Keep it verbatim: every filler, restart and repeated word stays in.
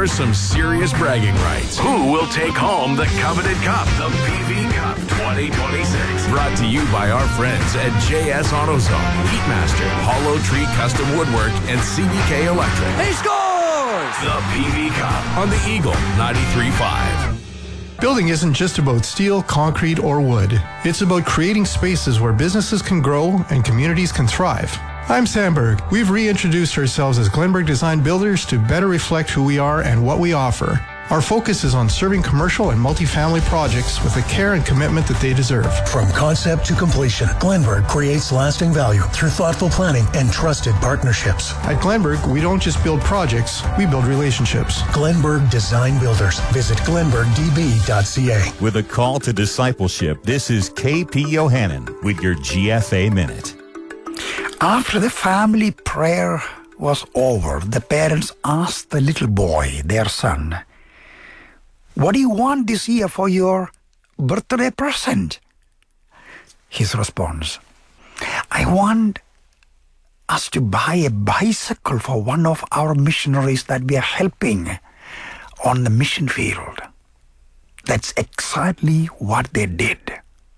for some serious bragging rights. Who will take home the coveted cup? The P V Cup twenty twenty-six. Brought to you by our friends at J S AutoZone, Heatmaster, Hollow Tree Custom Woodwork, and C D K Electric. He scores! The P V Cup on the Eagle ninety-three point five. Building isn't just about steel, concrete, or wood. It's about creating spaces where businesses can grow and communities can thrive. I'm Sam Berg. We've reintroduced ourselves as Glenberg Design Builders to better reflect who we are and what we offer. Our focus is on serving commercial and multifamily projects with the care and commitment that they deserve. From concept to completion, Glenberg creates lasting value through thoughtful planning and trusted partnerships. At Glenberg, we don't just build projects, we build relationships. Glenberg Design Builders. Visit glenberg d b dot c a. With a call to discipleship, this is K P Yohannan with your G F A Minute. After the family prayer was over, the parents asked the little boy, their son, "What do you want this year for your birthday present?" His response, "I want us to buy a bicycle for one of our missionaries that we are helping on the mission field." That's exactly what they did.